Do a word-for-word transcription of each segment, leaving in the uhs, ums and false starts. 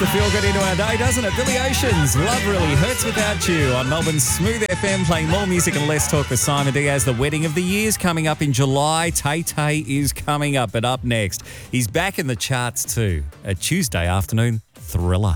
the feel-good into our day, doesn't it? Billy Ocean's Love Really Hurts Without You on Melbourne's Smooth F M, playing more music and less talk with Simon Diaz. The wedding of the year's coming up in July. Tay Tay is coming up, but up next, he's back in the charts too. A Tuesday afternoon thriller.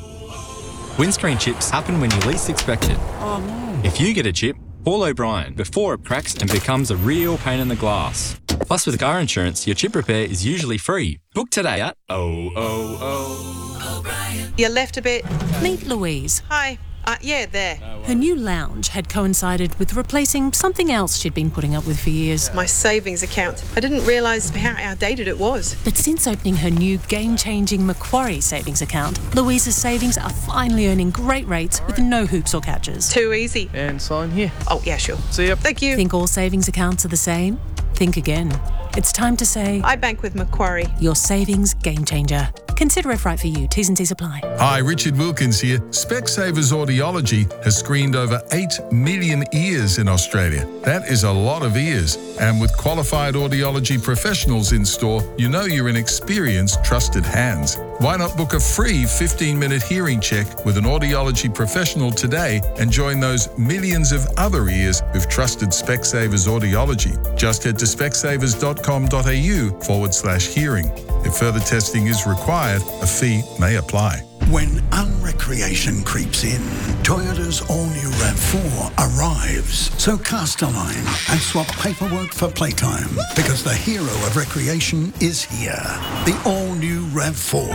Windscreen chips happen when you least expect it. Oh, no. If you get a chip, call O'Brien before it cracks and becomes a real pain in the glass. Plus, with car insurance, your chip repair is usually free. Book today at oh oh oh. O'Brien. You left a bit. Meet Louise. Hi. Uh, yeah, there. Her new lounge had coincided with replacing something else she'd been putting up with for years. My savings account. I didn't realise how outdated it was. But since opening her new game-changing Macquarie savings account, Louise's savings are finally earning great rates with no hoops or catches. Too easy. And sign here. Oh, yeah, sure. See ya. Thank you. Think all savings accounts are the same? Think again. It's time to say, I bank with Macquarie. Your savings game changer. Consider if right for you. T's and C's apply. Hi, Richard Wilkins here. Specsavers Audiology has screened over eight million ears in Australia. That is a lot of ears. And with qualified audiology professionals in store, you know you're in experienced, trusted hands. Why not book a free fifteen-minute hearing check with an audiology professional today and join those millions of other ears who've trusted Specsavers Audiology? Just head to specsavers.com.au forward slash hearing. If further testing is required, a fee may apply. When unrecreation creeps in, Toyota's all-new RAV four arrives. So cast a line and swap paperwork for playtime, because the hero of recreation is here. The all-new RAV four.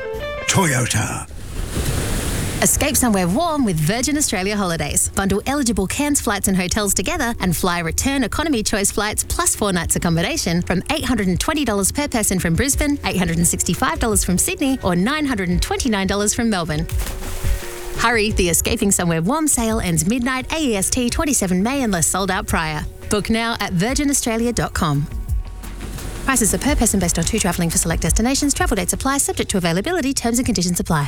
Toyota. Escape somewhere warm with Virgin Australia Holidays. Bundle eligible Cairns flights and hotels together and fly return economy choice flights plus four nights accommodation from eight hundred twenty dollars per person from Brisbane, eight hundred sixty-five dollars from Sydney, or nine hundred twenty-nine dollars from Melbourne. Hurry, the Escaping Somewhere Warm sale ends midnight A E S T twenty-seven May unless sold out prior. Book now at virgin australia dot com. Prices are per person based on two travelling for select destinations. Travel dates apply, subject to availability. Terms and conditions apply.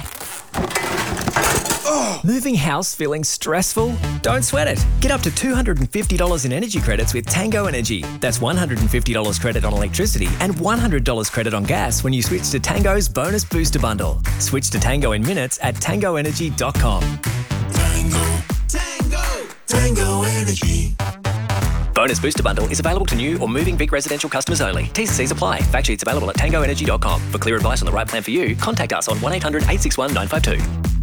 Moving house feeling stressful? Don't sweat it. Get up to two hundred fifty dollars in energy credits with Tango Energy. That's one hundred fifty dollars credit on electricity and one hundred dollars credit on gas when you switch to Tango's Bonus Booster Bundle. Switch to Tango in minutes at tango energy dot com. Tango, Tango, Tango Energy. Bonus Booster Bundle is available to new or moving Vic residential customers only. T's and C's apply. Fact sheets available at tango energy dot com. For clear advice on the right plan for you, contact us on one eight hundred eight six one nine five two.